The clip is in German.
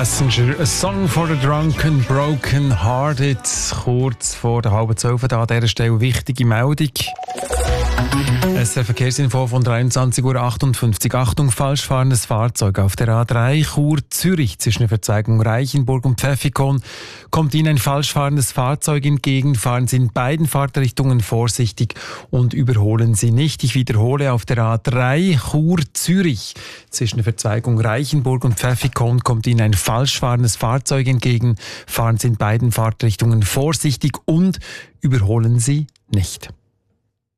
Passenger, a song for the drunken, broken hearted. Kurz vor der 11:30 an dieser Stelle wichtige Meldung. Verkehrsinfo von 23:58 Uhr. Achtung, falsch fahrendes Fahrzeug auf der A3 Chur-Zürich zwischen der Verzweigung Reichenburg und Pfäffikon. Kommt Ihnen ein falsch fahrendes Fahrzeug entgegen, fahren Sie in beiden Fahrtrichtungen vorsichtig und überholen Sie nicht. Ich wiederhole, auf der A3 Chur-Zürich zwischen der Verzweigung Reichenburg und Pfäffikon kommt Ihnen ein falsch fahrendes Fahrzeug entgegen, fahren Sie in beiden Fahrtrichtungen vorsichtig und überholen Sie nicht.